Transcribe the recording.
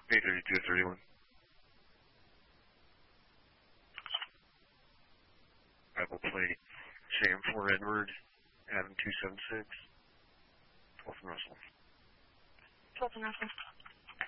832-31. I will play Sam 4 Edward, Adam 276, 12th and Russell. 12th and Russell.